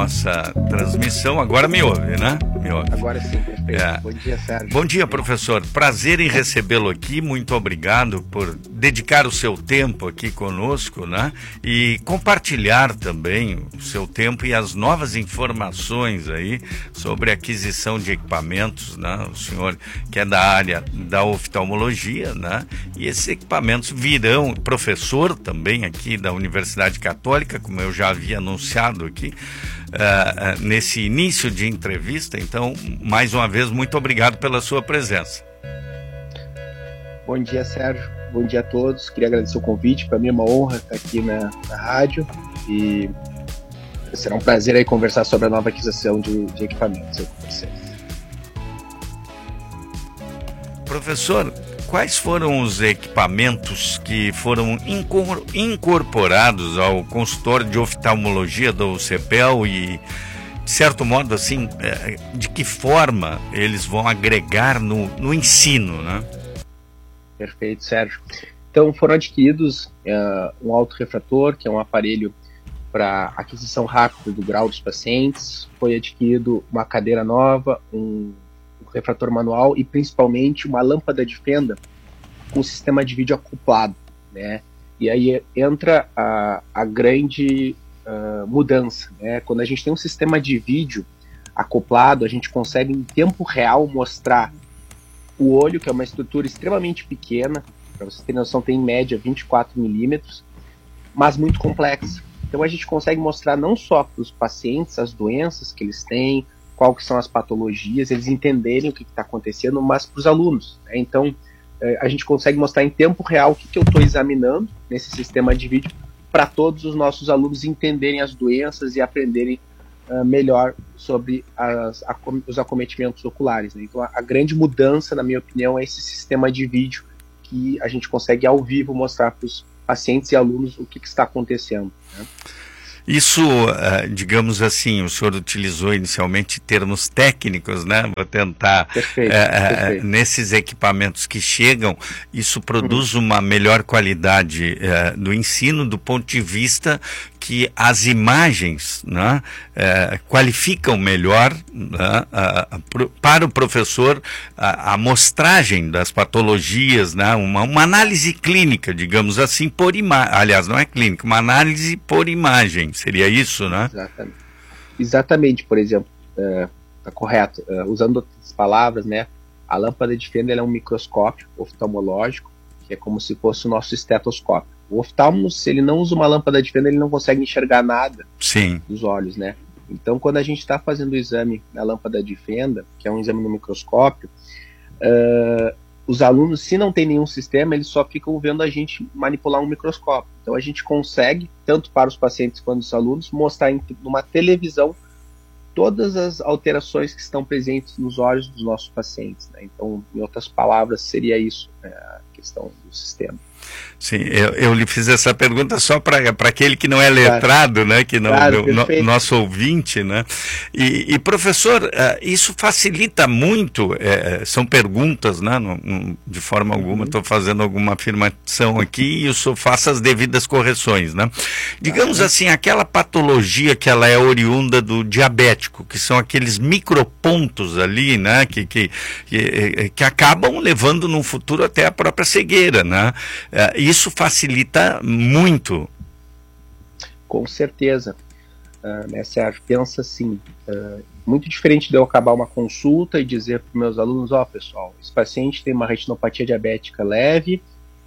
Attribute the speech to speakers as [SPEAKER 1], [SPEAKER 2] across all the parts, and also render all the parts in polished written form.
[SPEAKER 1] nossa transmissão. Agora me ouve, né? Me ouve.
[SPEAKER 2] Agora sim, perfeito. Bom dia, Sérgio.
[SPEAKER 1] Bom dia, professor. Prazer em recebê-lo aqui. Muito obrigado por dedicar o seu tempo aqui conosco, né? E compartilhar também o seu tempo e as novas informações aí sobre aquisição de equipamentos, né? O senhor que é da área da oftalmologia, né? E esses equipamentos virão, professor também aqui da Universidade Católica, como eu já havia anunciado aqui, nesse início de entrevista. Então, mais uma vez, muito obrigado pela sua presença.
[SPEAKER 2] Bom dia, Sérgio. Bom dia a todos. Queria agradecer o convite. Para mim é uma honra estar aqui na rádio e será um prazer aí conversar sobre a nova aquisição de equipamentos aí com vocês.
[SPEAKER 1] Professor, quais foram os equipamentos que foram incorporados ao consultório de oftalmologia do CEPEL e, de certo modo, assim, de que forma eles vão agregar no ensino, né?
[SPEAKER 2] Perfeito, Sérgio. Então, foram adquiridos um autorrefrator, que é um aparelho para aquisição rápida do grau dos pacientes. Foi adquirido uma cadeira nova, um refrator manual e principalmente uma lâmpada de fenda com sistema de vídeo acoplado, né? E aí entra a grande mudança, né? Quando a gente tem um sistema de vídeo acoplado, a gente consegue em tempo real mostrar o olho, que é uma estrutura extremamente pequena, para vocês terem noção, tem em média 24 milímetros, mas muito complexa. Então a gente consegue mostrar não só para os pacientes as doenças que eles têm, qual que são as patologias, eles entenderem o que está acontecendo, mas para os alunos, né? Então, a gente consegue mostrar em tempo real o que eu estou examinando nesse sistema de vídeo para todos os nossos alunos entenderem as doenças e aprenderem melhor sobre os acometimentos oculares, né? Então, a grande mudança, na minha opinião, é esse sistema de vídeo que a gente consegue ao vivo mostrar para os pacientes e alunos o que está acontecendo, né?
[SPEAKER 1] Isso, digamos assim, o senhor utilizou inicialmente termos técnicos, né? Vou tentar, perfeito. Nesses equipamentos que chegam, isso produz uma melhor qualidade do ensino do ponto de vista que as imagens, né, qualificam melhor, né, para o professor a amostragem das patologias, né, uma análise clínica, digamos assim, por imagem. Aliás, não é clínica, uma análise por imagem. Seria isso, né?
[SPEAKER 2] Exatamente, por exemplo, está correto. Usando outras palavras, né, a lâmpada de fenda é um microscópio oftalmológico, que é como se fosse o nosso estetoscópio. O oftalmo, se ele não usa uma lâmpada de fenda, ele não consegue enxergar nada dos olhos, né? Então, quando a gente está fazendo o exame na lâmpada de fenda, que é um exame no microscópio, os alunos, se não tem nenhum sistema, eles só ficam vendo a gente manipular um microscópio. Então, a gente consegue, tanto para os pacientes quanto os alunos, mostrar numa televisão todas as alterações que estão presentes nos olhos dos nossos pacientes, né? Então, em outras palavras, seria isso, né, a questão do sistema.
[SPEAKER 1] Sim, eu lhe fiz essa pergunta só para aquele que não é letrado, né, que não, nosso ouvinte, né? E professor, isso facilita muito, são perguntas, né, de forma alguma, estou fazendo alguma afirmação aqui e eu só faço as devidas correções, né? Digamos assim, aquela patologia que ela é oriunda do diabético, que são aqueles micropontos ali, né, que acabam levando no futuro até a própria cegueira, né? Isso facilita muito.
[SPEAKER 2] Com certeza, né, Sérgio? Pensa assim, muito diferente de eu acabar uma consulta e dizer para os meus alunos, pessoal, esse paciente tem uma retinopatia diabética leve,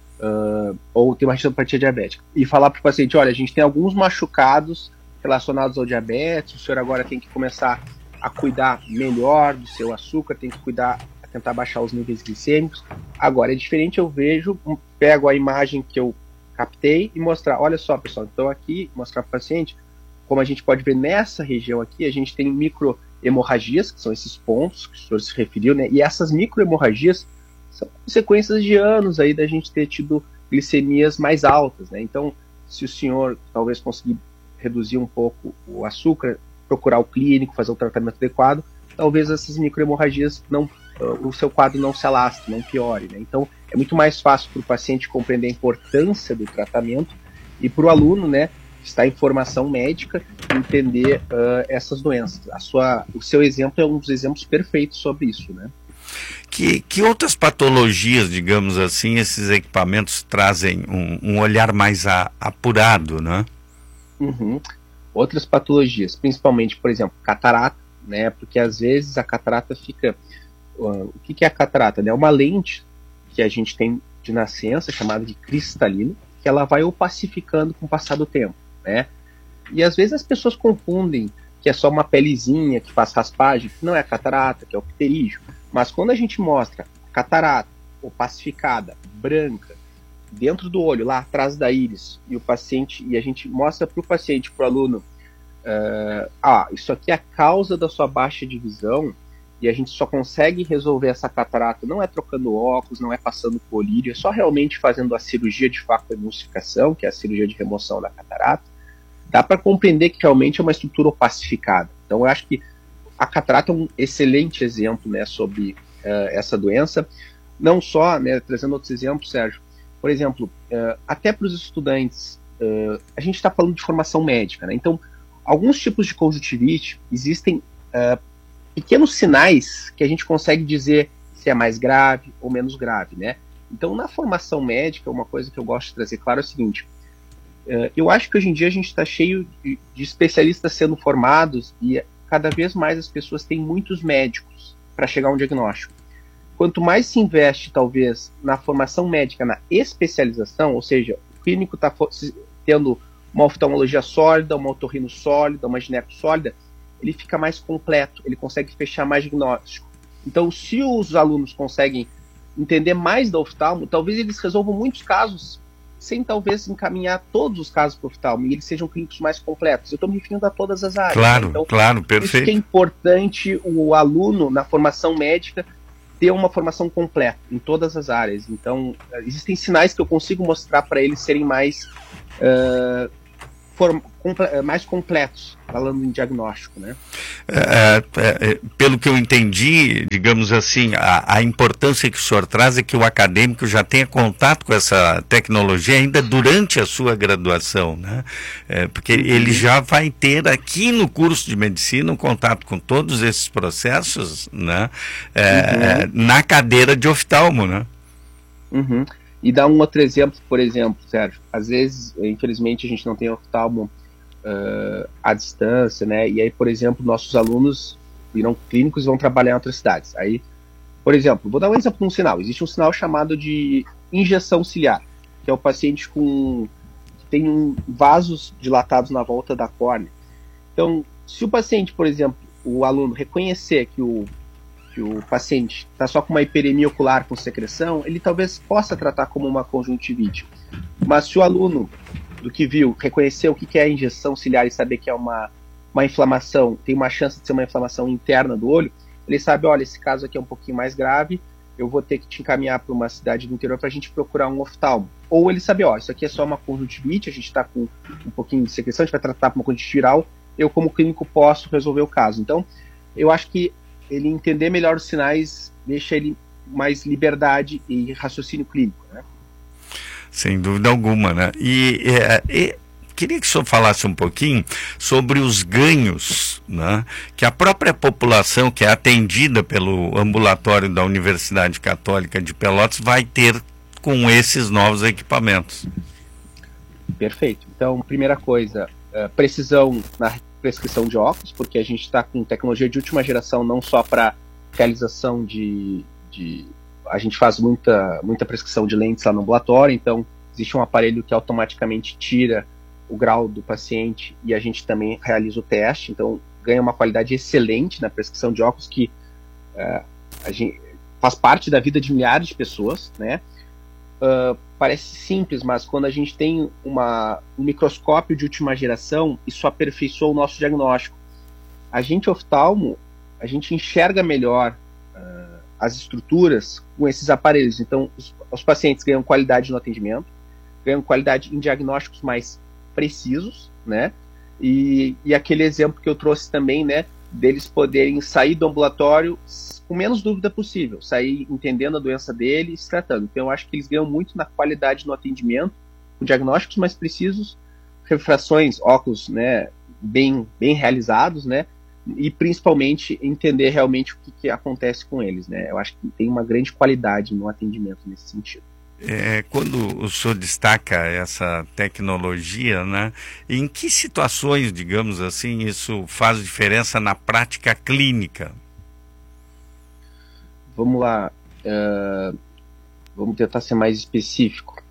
[SPEAKER 2] ou tem uma retinopatia diabética, e falar para o paciente, olha, a gente tem alguns machucados relacionados ao diabetes, o senhor agora tem que começar a cuidar melhor do seu açúcar, tem que tentar baixar os níveis glicêmicos. Agora é diferente, eu pego a imagem que eu captei e mostrar, olha só, pessoal, então aqui, mostrar para o paciente, como a gente pode ver nessa região aqui, a gente tem microhemorragias, que são esses pontos que o senhor se referiu, né? E essas microhemorragias são consequências de anos aí da gente ter tido glicemias mais altas, né? Então, se o senhor talvez conseguir reduzir um pouco o açúcar, procurar o clínico, fazer o tratamento adequado, talvez essas microhemorragias o seu quadro não se alastre, não piore, né? Então, é muito mais fácil para o paciente compreender a importância do tratamento e para o aluno, né, está em formação médica, entender essas doenças. O seu exemplo é um dos exemplos perfeitos sobre isso, né?
[SPEAKER 1] Que outras patologias, digamos assim, esses equipamentos trazem um olhar mais apurado, né?
[SPEAKER 2] Uhum. Outras patologias, principalmente, por exemplo, catarata, né? Porque às vezes a catarata fica... O que é a catarata? É uma lente que a gente tem de nascença, chamada de cristalina, que ela vai opacificando com o passar do tempo, né? E às vezes as pessoas confundem que é só uma pelezinha que faz raspagem, que não é a catarata, que é o pterígio. Mas quando a gente mostra catarata opacificada, branca, dentro do olho, lá atrás da íris, e a gente mostra para o paciente, para o aluno, isso aqui é a causa da sua baixa de visão, e a gente só consegue resolver essa catarata, não é trocando óculos, não é passando colírio, é só realmente fazendo a cirurgia de facoemulsificação, que é a cirurgia de remoção da catarata. Dá para compreender que realmente é uma estrutura opacificada. Então eu acho que a catarata é um excelente exemplo, né, sobre essa doença. Não só, né, trazendo outros exemplos, Sérgio, por exemplo, até para os estudantes, a gente está falando de formação médica, né? Então, alguns tipos de conjuntivite, existem pequenos sinais que a gente consegue dizer se é mais grave ou menos grave, né? Então, na formação médica, uma coisa que eu gosto de trazer claro é o seguinte: eu acho que hoje em dia a gente está cheio de especialistas sendo formados e cada vez mais as pessoas têm muitos médicos para chegar a um diagnóstico. Quanto mais se investe, talvez, na formação médica, na especialização, ou seja, o clínico está tendo uma oftalmologia sólida, uma otorrino sólida, uma gineco sólida, ele fica mais completo, ele consegue fechar mais diagnóstico. Então, se os alunos conseguem entender mais da oftalmo, talvez eles resolvam muitos casos sem talvez encaminhar todos os casos para o oftalmo e eles sejam clínicos mais completos. Eu estou me referindo a todas as áreas.
[SPEAKER 1] Claro,
[SPEAKER 2] né? Então,
[SPEAKER 1] claro, perfeito.
[SPEAKER 2] Isso que é importante o aluno, na formação médica, ter uma formação completa em todas as áreas. Então, existem sinais que eu consigo mostrar para eles serem mais completos, falando em diagnóstico, né?
[SPEAKER 1] Pelo que eu entendi, digamos assim, a importância que o senhor traz é que o acadêmico já tenha contato com essa tecnologia ainda durante a sua graduação, né? Porque ele já vai ter aqui no curso de medicina um contato com todos esses processos, né? Na cadeira de oftalmo, né?
[SPEAKER 2] Uhum. E dar um outro exemplo, por exemplo, Sérgio, às vezes, infelizmente, a gente não tem oftalmo à distância, né? E aí, por exemplo, nossos alunos viram clínicos e vão trabalhar em outras cidades. Aí, por exemplo, vou dar um exemplo de um sinal. Existe um sinal chamado de injeção ciliar, que é o paciente que tem vasos dilatados na volta da córnea. Então, se o paciente, por exemplo, o aluno reconhecer que o paciente está só com uma hiperemia ocular com secreção, ele talvez possa tratar como uma conjuntivite. Mas se o aluno, do que viu, reconhecer o que é a injeção ciliar e saber que é uma inflamação, tem uma chance de ser uma inflamação interna do olho, ele sabe, olha, esse caso aqui é um pouquinho mais grave, eu vou ter que te encaminhar para uma cidade do interior para a gente procurar um oftalmo. Ou ele sabe, isso aqui é só uma conjuntivite, a gente está com um pouquinho de secreção, a gente vai tratar para uma conjuntivite viral, eu como clínico posso resolver o caso. Então, eu acho que ele entender melhor os sinais deixa ele mais liberdade e raciocínio clínico, né?
[SPEAKER 1] Sem dúvida alguma, né? E queria que o senhor falasse um pouquinho sobre os ganhos, né, que a própria população que é atendida pelo ambulatório da Universidade Católica de Pelotas vai ter com esses novos equipamentos.
[SPEAKER 2] Perfeito. Então, primeira coisa, precisão na prescrição de óculos, porque a gente está com tecnologia de última geração, não só para realização a gente faz muita prescrição de lentes lá no ambulatório, então existe um aparelho que automaticamente tira o grau do paciente e a gente também realiza o teste, então ganha uma qualidade excelente na prescrição de óculos que a gente faz parte da vida de milhares de pessoas, né? Parece simples, mas quando a gente tem um microscópio de última geração, isso aperfeiçoa o nosso diagnóstico. A gente oftalmo, a gente enxerga melhor as estruturas com esses aparelhos. Então, os pacientes ganham qualidade no atendimento, ganham qualidade em diagnósticos mais precisos, né? E aquele exemplo que eu trouxe também, né, deles poderem sair do ambulatório com menos dúvida possível, sair entendendo a doença dele e se tratando. Então, eu acho que eles ganham muito na qualidade no atendimento, com diagnósticos mais precisos, refrações, óculos, né, bem realizados, né, e principalmente entender realmente o que acontece com eles, né. Eu acho que tem uma grande qualidade no atendimento nesse sentido.
[SPEAKER 1] Quando o senhor destaca essa tecnologia, né, em que situações, digamos assim, isso faz diferença na prática clínica?
[SPEAKER 2] Vamos lá, vamos tentar ser mais específico.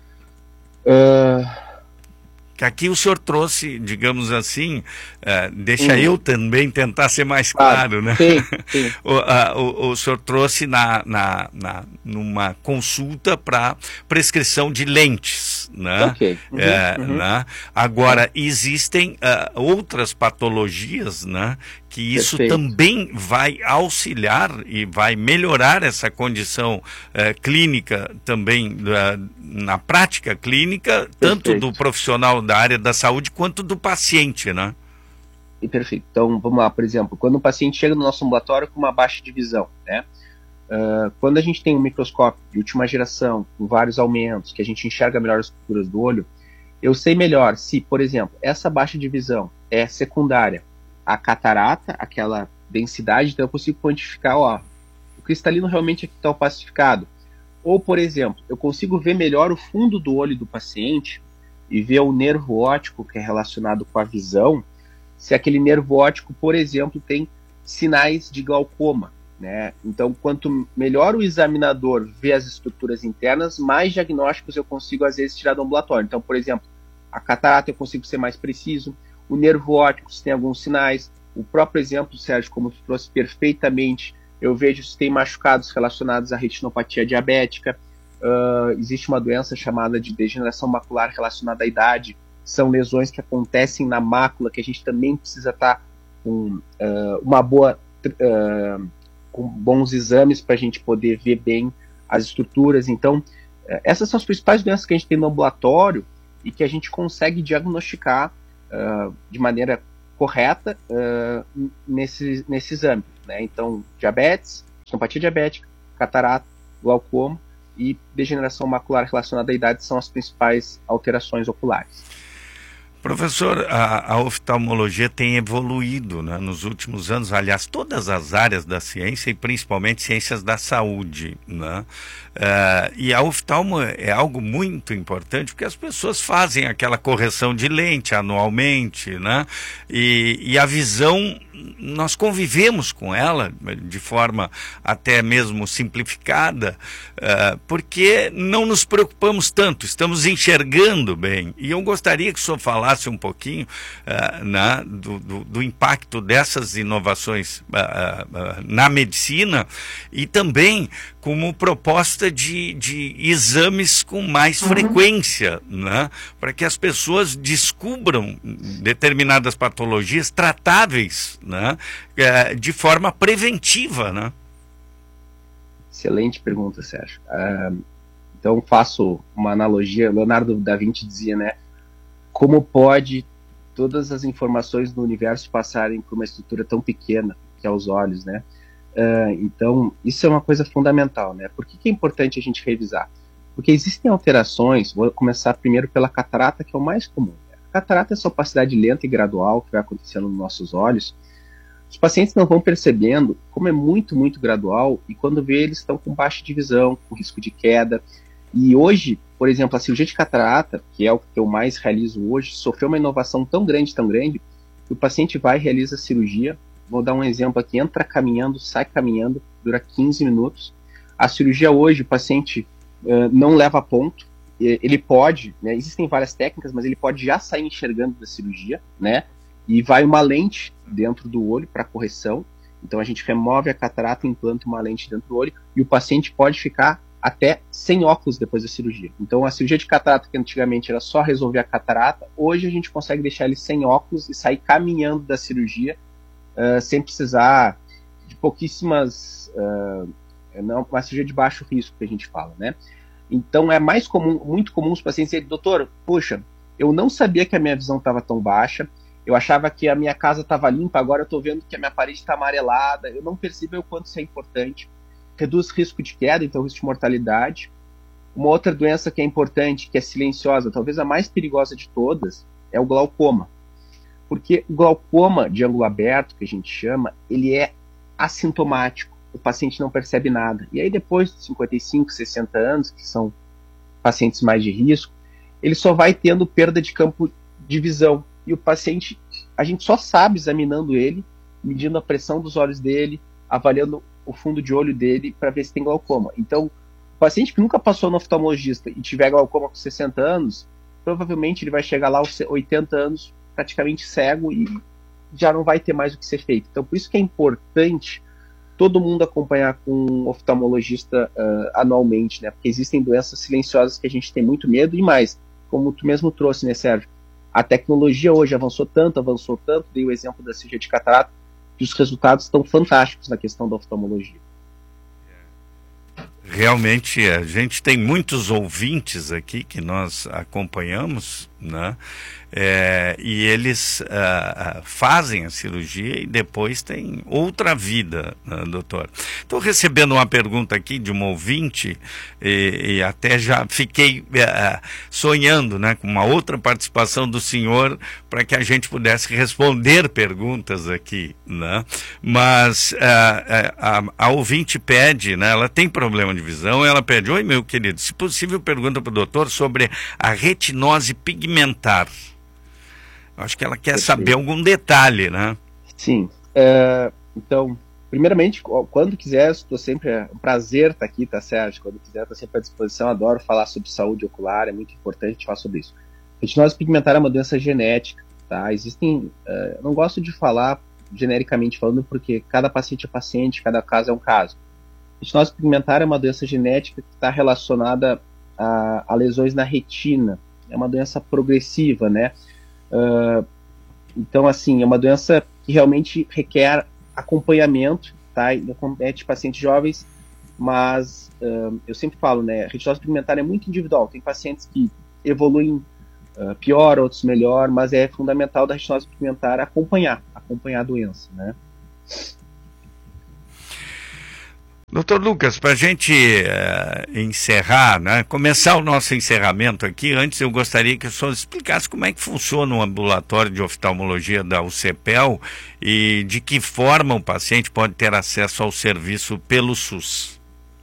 [SPEAKER 1] Que aqui o senhor trouxe, digamos assim, deixa eu também tentar ser mais claro, né?
[SPEAKER 2] Sim, sim.
[SPEAKER 1] O senhor trouxe numa consulta para prescrição de lentes, né?
[SPEAKER 2] Ok.
[SPEAKER 1] Né? Agora, existem outras patologias, né? Que isso também vai auxiliar e vai melhorar essa condição clínica também, na prática clínica, tanto do profissional da área da saúde quanto do paciente, né?
[SPEAKER 2] Perfeito. Então, vamos lá, por exemplo, quando o paciente chega no nosso ambulatório com uma baixa de visão, né? Quando a gente tem um microscópio de última geração, com vários aumentos, que a gente enxerga melhor as estruturas do olho, eu sei melhor se, por exemplo, essa baixa de visão é secundária à catarata, aquela densidade, então eu consigo quantificar, ó, o cristalino realmente aqui está opacificado. Ou, por exemplo, eu consigo ver melhor o fundo do olho do paciente e ver o nervo óptico que é relacionado com a visão, se aquele nervo óptico, por exemplo, tem sinais de glaucoma, né? Então, quanto melhor o examinador vê as estruturas internas, mais diagnósticos eu consigo, às vezes, tirar do ambulatório. Então, por exemplo, a catarata eu consigo ser mais preciso, o nervo óptico se tem alguns sinais, o próprio exemplo, Sérgio, como tu trouxe perfeitamente, eu vejo se tem machucados relacionados à retinopatia diabética, existe uma doença chamada de degeneração macular relacionada à idade, são lesões que acontecem na mácula, que a gente também precisa estar com com bons exames para a gente poder ver bem as estruturas. Então, essas são as principais doenças que a gente tem no ambulatório e que a gente consegue diagnosticar de maneira correta nesse exame, né? Então, diabetes, retinopatia diabética, catarata, glaucoma e degeneração macular relacionada à idade são as principais alterações oculares.
[SPEAKER 1] Professor, a oftalmologia tem evoluído, né, nos últimos anos, aliás, todas as áreas da ciência e principalmente ciências da saúde, né? E a oftalmo é algo muito importante porque as pessoas fazem aquela correção de lente anualmente, né? E a visão, nós convivemos com ela de forma até mesmo simplificada, porque não nos preocupamos tanto, estamos enxergando bem. E eu gostaria que o senhor falasse um pouquinho do impacto dessas inovações na medicina e também como proposta de exames com mais frequência, né, para que as pessoas descubram determinadas patologias tratáveis, né, de forma preventiva, né?
[SPEAKER 2] Excelente pergunta, Sérgio. Então faço uma analogia. Leonardo da Vinci dizia, né, como pode todas as informações do universo passarem por uma estrutura tão pequena que é os olhos, né? Então, isso é uma coisa fundamental, né? Por que é importante a gente revisar? Porque existem alterações, vou começar primeiro pela catarata, que é o mais comum. A catarata é essa opacidade lenta e gradual que vai acontecendo nos nossos olhos. Os pacientes não vão percebendo como é muito, muito gradual, e quando vê, eles estão com baixa de visão, com risco de queda. E hoje, por exemplo, a cirurgia de catarata, que é o que eu mais realizo hoje, sofreu uma inovação tão grande, que o paciente vai e realiza a cirurgia. Vou dar um exemplo aqui, entra caminhando, sai caminhando, dura 15 minutos. A cirurgia hoje, o paciente não leva ponto, ele pode, né, existem várias técnicas, mas ele pode já sair enxergando da cirurgia, né, e vai uma lente dentro do olho para correção. Então a gente remove a catarata e implanta uma lente dentro do olho, e o paciente pode ficar até sem óculos depois da cirurgia. Então a cirurgia de catarata, que antigamente era só resolver a catarata, hoje a gente consegue deixar ele sem óculos e sair caminhando da cirurgia, sem precisar de pouquíssimas, não, uma cirurgia de baixo risco que a gente fala, né? Então é mais comum, muito comum os pacientes dizerem, doutor, puxa, eu não sabia que a minha visão estava tão baixa, eu achava que a minha casa estava limpa, agora eu estou vendo que a minha parede está amarelada, eu não percebi o quanto isso é importante. Reduz risco de queda, então risco de mortalidade. Uma outra doença que é importante, que é silenciosa, talvez a mais perigosa de todas, é o glaucoma. Porque o glaucoma de ângulo aberto, que a gente chama, ele é assintomático. O paciente não percebe nada. E aí depois dos 55, 60 anos, que são pacientes mais de risco, ele só vai tendo perda de campo de visão. E o paciente, a gente só sabe examinando ele, medindo a pressão dos olhos dele, avaliando o fundo de olho dele para ver se tem glaucoma. Então, o paciente que nunca passou no oftalmologista e tiver glaucoma com 60 anos, provavelmente ele vai chegar lá aos 80 anos praticamente cego e já não vai ter mais o que ser feito. Então, por isso que é importante todo mundo acompanhar com um oftalmologista anualmente, né? Porque existem doenças silenciosas que a gente tem muito medo e mais, como tu mesmo trouxe, né, Sérgio? A tecnologia hoje avançou tanto, dei o exemplo da cirurgia de catarata, que os resultados estão fantásticos na questão da oftalmologia.
[SPEAKER 1] Realmente, a gente tem muitos ouvintes aqui que nós acompanhamos, né? E eles fazem a cirurgia e depois têm outra vida, né, doutor? Estou recebendo uma pergunta aqui de um ouvinte e até já fiquei sonhando, né, com uma outra participação do senhor para que a gente pudesse responder perguntas aqui, né? Mas a ouvinte pede, né, ela tem problema de visão, ela pede: oi, meu querido, se possível, pergunta para o doutor sobre a retinose pigmentar. Acho que ela quer saber algum detalhe, né?
[SPEAKER 2] Sim. Então, primeiramente, quando quiser, estou sempre... É um prazer estar aqui, tá, Sérgio? Quando quiser, estou sempre à disposição. Adoro falar sobre saúde ocular, é muito importante falar sobre isso. Retinose pigmentar é uma doença genética, tá? Existem... eu não gosto de falar genericamente falando, porque cada paciente é paciente, cada caso é um caso. Retinose pigmentar é uma doença genética que está relacionada a lesões na retina. É uma doença progressiva, né? Então, assim, é uma doença que realmente requer acompanhamento, tá? E acomete pacientes jovens, mas eu sempre falo, né? A retinose pigmentar é muito individual. Tem pacientes que evoluem pior, outros melhor, mas é fundamental da retinose pigmentar acompanhar a doença, né?
[SPEAKER 1] Doutor Lucas, para a gente encerrar, né, começar o nosso encerramento aqui, antes eu gostaria que o senhor explicasse como é que funciona o ambulatório de oftalmologia da UCPEL e de que forma o paciente pode ter acesso ao serviço pelo SUS.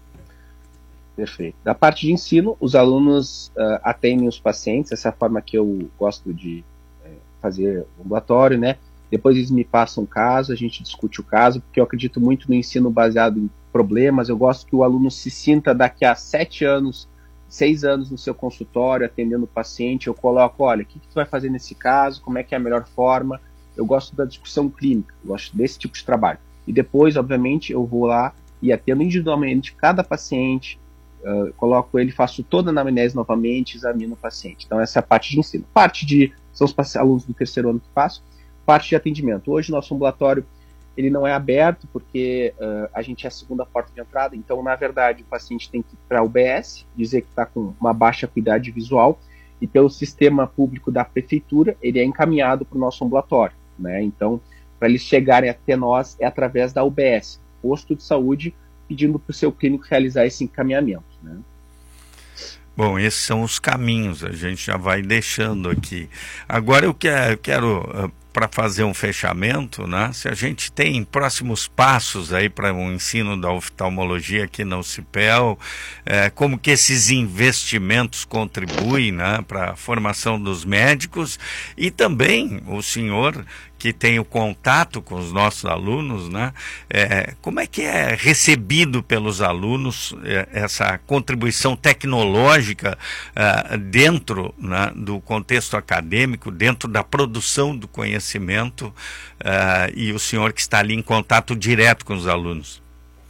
[SPEAKER 2] Perfeito. Da parte de ensino, os alunos atendem os pacientes, essa é a forma que eu gosto de fazer o ambulatório, né? Depois eles me passam um caso, a gente discute o caso, porque eu acredito muito no ensino baseado em problemas. Eu gosto que o aluno se sinta daqui a 7 anos, 6 anos no seu consultório, atendendo o paciente. Eu coloco, olha, o que tu vai fazer nesse caso, como é que é a melhor forma. Eu gosto da discussão clínica, eu gosto desse tipo de trabalho. E depois, obviamente, eu vou lá e atendo individualmente cada paciente, coloco ele, faço toda a anamnese novamente, examino o paciente. Então essa é a parte de ensino. São os alunos do terceiro ano que faço. Parte de atendimento. Hoje nosso ambulatório ele não é aberto porque a gente é a segunda porta de entrada, então na verdade o paciente tem que ir para a UBS, dizer que está com uma baixa acuidade visual e pelo sistema público da prefeitura ele é encaminhado para o nosso ambulatório, né? Então para eles chegarem até nós é através da UBS, posto de saúde, pedindo para o seu clínico realizar esse encaminhamento, né?
[SPEAKER 1] Bom, esses são os caminhos, a gente já vai deixando aqui. Agora eu quero para fazer um fechamento, né? Se a gente tem próximos passos aí para o ensino da oftalmologia aqui na UCPEL, como que esses investimentos contribuem, né, para a formação dos médicos e também o senhor que tem o contato com os nossos alunos, né? Como é que é recebido pelos alunos essa contribuição tecnológica dentro, né, do contexto acadêmico, dentro da produção do conhecimento, e o senhor que está ali em contato direto com os alunos?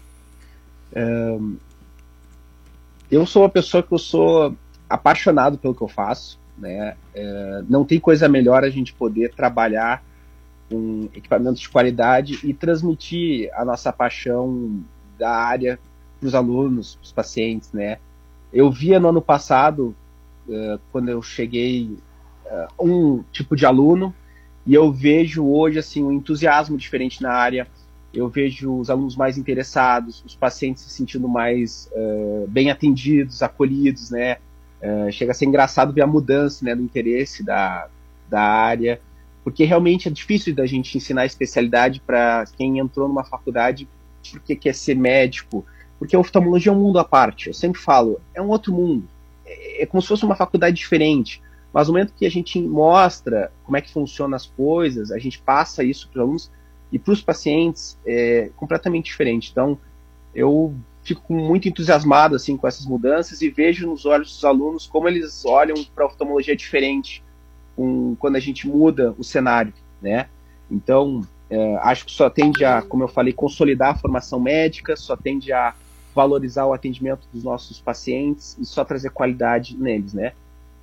[SPEAKER 2] Eu sou uma pessoa que eu sou apaixonado pelo que eu faço, né? Não tem coisa melhor a gente poder trabalhar com equipamentos de qualidade e transmitir a nossa paixão da área para os alunos, para os pacientes, né? Eu via no ano passado, quando eu cheguei, um tipo de aluno, e eu vejo hoje assim um entusiasmo diferente na área. Eu vejo os alunos mais interessados, os pacientes se sentindo mais bem atendidos, acolhidos, né? Chega a ser engraçado ver a mudança, né, do interesse da área, porque realmente é difícil da gente ensinar especialidade para quem entrou numa faculdade porque quer ser médico, porque a oftalmologia é um mundo à parte. Eu sempre falo, é um outro mundo, é como se fosse uma faculdade diferente, mas no momento que a gente mostra como é que funcionam as coisas, a gente passa isso para os alunos e para os pacientes é completamente diferente. Então, eu fico muito entusiasmado assim, com essas mudanças e vejo nos olhos dos alunos como eles olham para a oftalmologia diferente quando a gente muda o cenário, né? Então, acho que só tende a, como eu falei, consolidar a formação médica, só tende a valorizar o atendimento dos nossos pacientes e só trazer qualidade neles, né?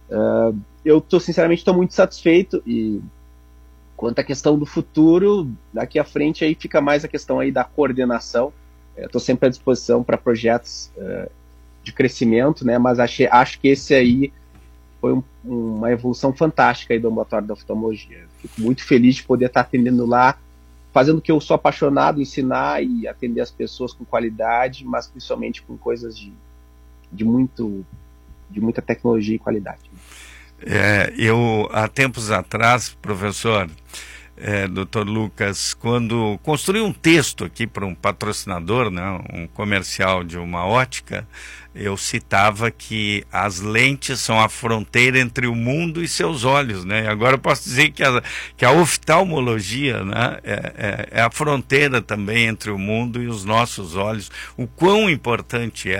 [SPEAKER 2] Eu sinceramente estou muito satisfeito e quanto à questão do futuro, daqui à frente aí fica mais a questão aí da coordenação. Estou sempre à disposição para projetos de crescimento, né? Mas acho que esse aí foi uma evolução fantástica aí do ambulatório da oftalmologia. Fico muito feliz de poder estar atendendo lá, fazendo o que eu sou apaixonado, ensinar e atender as pessoas com qualidade, mas principalmente com coisas de muita tecnologia e qualidade.
[SPEAKER 1] Eu, há tempos atrás, professor, Dr. Lucas, quando construí um texto aqui para um patrocinador, né, um comercial de uma ótica, eu citava que as lentes são a fronteira entre o mundo e seus olhos, né? Agora eu posso dizer que a oftalmologia, né, é a fronteira também entre o mundo e os nossos olhos. O quão importante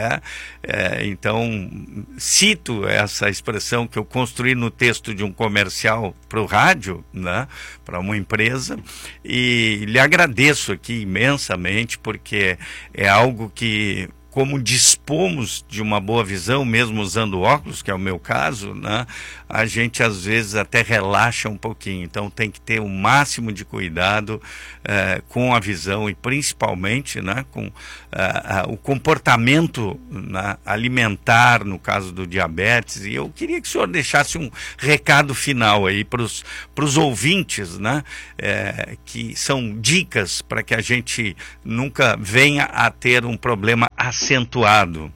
[SPEAKER 1] então, cito essa expressão que eu construí no texto de um comercial para o rádio, né, para uma empresa, e lhe agradeço aqui imensamente, porque é algo que, como dispomos de uma boa visão, mesmo usando óculos, que é o meu caso, né, a gente às vezes até relaxa um pouquinho. Então tem que ter o máximo de cuidado com a visão e principalmente, né, com o comportamento, né, alimentar, no caso do diabetes. E eu queria que o senhor deixasse um recado final aí para os ouvintes, né, que são dicas para que a gente nunca venha a ter um problema acentuado.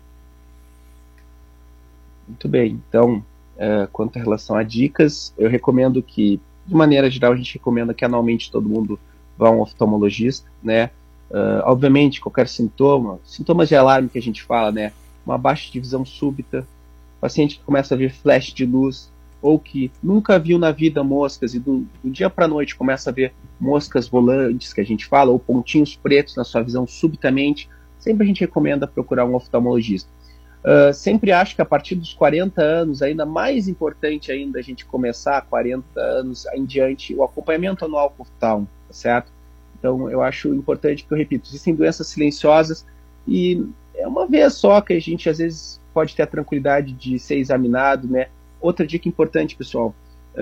[SPEAKER 2] Muito bem, então, quanto a relação a dicas, eu recomendo que, de maneira geral, a gente recomenda que anualmente todo mundo vá a um oftalmologista, né? Obviamente, qualquer sintomas de alarme que a gente fala, né? Uma baixa de visão súbita, paciente que começa a ver flash de luz, ou que nunca viu na vida moscas e do dia para a noite começa a ver moscas volantes, que a gente fala, ou pontinhos pretos na sua visão subitamente, sempre a gente recomenda procurar um oftalmologista. Sempre acho que a partir dos 40 anos, ainda mais importante ainda a gente começar 40 anos em diante, o acompanhamento anual com o oftalmo, tá certo? Então eu acho importante que eu repito, existem doenças silenciosas e é uma vez só que a gente às vezes pode ter a tranquilidade de ser examinado, né? Outra dica importante, pessoal,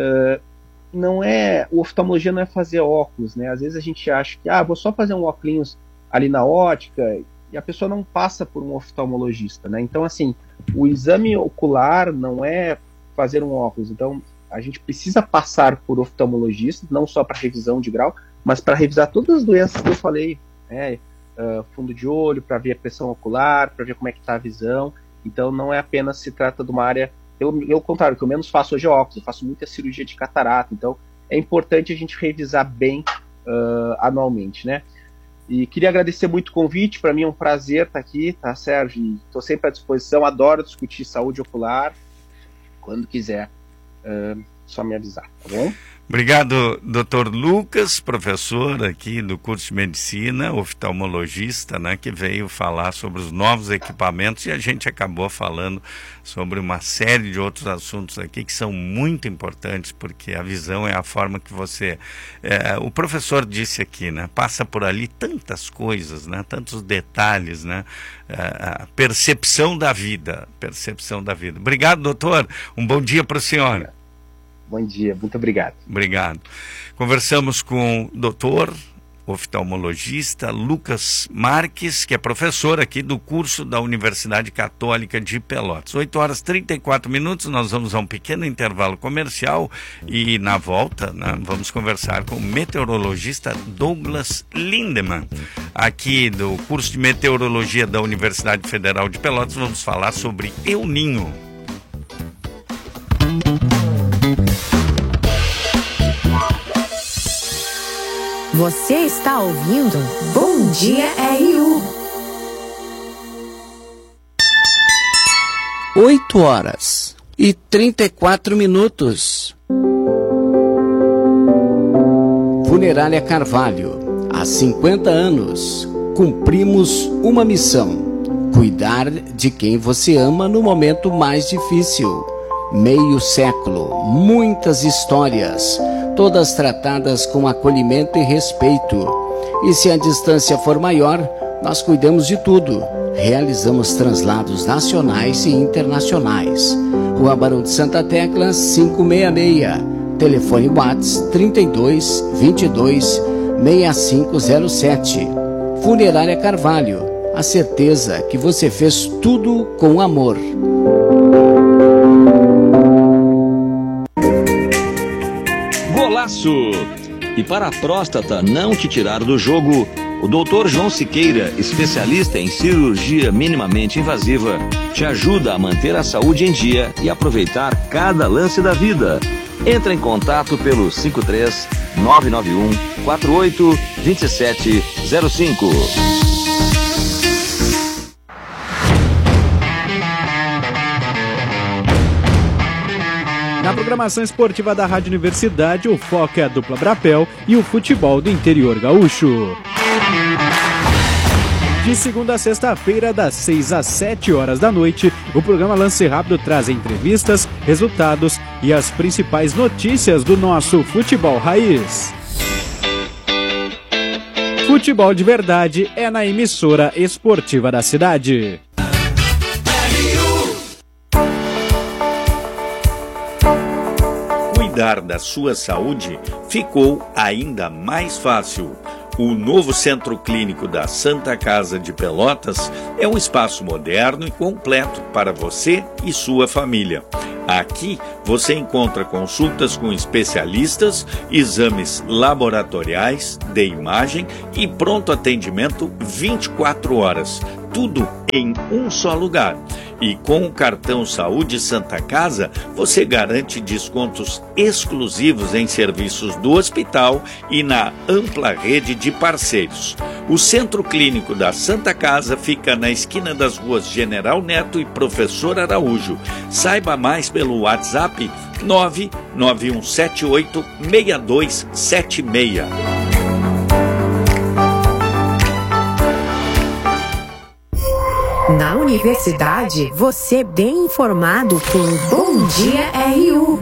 [SPEAKER 2] o oftalmologia não é fazer óculos, né? Às vezes a gente acha que, vou só fazer um óculos ali na ótica, e a pessoa não passa por um oftalmologista, né? Então, assim, o exame ocular não é fazer um óculos. Então, a gente precisa passar por oftalmologista, não só para revisão de grau, mas para revisar todas as doenças que eu falei, né? Fundo de olho, para ver a pressão ocular, para ver como é que está a visão. Então, não é apenas se trata de uma área... Eu contrário, o que eu menos faço hoje é óculos, eu faço muita cirurgia de catarata. Então, é importante a gente revisar bem anualmente, né? E queria agradecer muito o convite, para mim é um prazer estar aqui, tá, Sérgio? Estou sempre à disposição, adoro discutir saúde ocular, quando quiser, só me avisar, tá bom?
[SPEAKER 1] Obrigado, Dr. Lucas, professor aqui do curso de Medicina, oftalmologista, né, que veio falar sobre os novos equipamentos e a gente acabou falando sobre uma série de outros assuntos aqui que são muito importantes, porque a visão é a forma que você... o professor disse aqui, né, passa por ali tantas coisas, né, tantos detalhes, né, a percepção da vida, Obrigado, doutor. Um bom dia para o senhor.
[SPEAKER 2] Bom dia, muito obrigado.
[SPEAKER 1] Obrigado. Conversamos com o doutor oftalmologista Lucas Marques, que é professor aqui do curso da Universidade Católica de Pelotas. 8h34, nós vamos a um pequeno intervalo comercial e na volta, né, vamos conversar com o meteorologista Douglas Lindemann, aqui do curso de meteorologia da Universidade Federal de Pelotas. Vamos falar sobre El Niño.
[SPEAKER 3] Você está ouvindo Bom Dia RU.
[SPEAKER 4] 8h34. Funerária Carvalho. Há 50 anos, cumprimos uma missão: cuidar de quem você ama no momento mais difícil. Meio século, muitas histórias, todas tratadas com acolhimento e respeito. E se a distância for maior, nós cuidamos de tudo. Realizamos translados nacionais e internacionais. Rua Barão de Santa Tecla, 566. Telefone WhatsApp 32 22 6507. Funerária Carvalho. A certeza que você fez tudo com amor.
[SPEAKER 5] Golaço! E para a próstata não te tirar do jogo, o Dr. João Siqueira, especialista em cirurgia minimamente invasiva, te ajuda a manter a saúde em dia e aproveitar cada lance da vida. Entra em contato pelo 53 991 48 2705.
[SPEAKER 6] Na programação esportiva da Rádio Universidade, o foco é a dupla Brapel e o futebol do interior gaúcho. De segunda a sexta-feira, das 6 às 7 horas da noite, o programa Lance Rápido traz entrevistas, resultados e as principais notícias do nosso futebol raiz. Futebol de verdade é na emissora esportiva da cidade.
[SPEAKER 1] Cuidar da sua saúde ficou ainda mais fácil. O novo Centro Clínico da Santa Casa de Pelotas é um espaço moderno e completo para você e sua família. Aqui você encontra consultas com especialistas, exames laboratoriais, de imagem e pronto atendimento 24 horas. Tudo em um só lugar. E com o cartão Saúde Santa Casa, você garante descontos exclusivos em serviços do hospital e na ampla rede de parceiros. O Centro Clínico da Santa Casa fica na esquina das ruas General Neto e Professor Araújo. Saiba mais pelo WhatsApp 991786276.
[SPEAKER 3] Na universidade, você bem informado com Bom Dia RU.